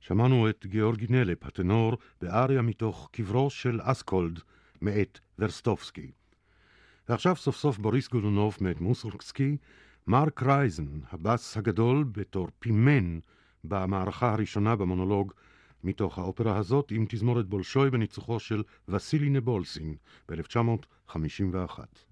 שמענו את גיאורגי נלפ, הטנור, באריה מתוך קברו של אסקולד, מאת ורסטובסקי. ועכשיו סוף סוף בוריס גולונוב מאת מוסורגסקי, מרק רייזן, הבאס הגדול בתור פימן במערכה הראשונה במונולוג מתוך האופרה הזאת, עם תזמורת בולשוי בניצוחו של וסילי נבולסין ב-1951.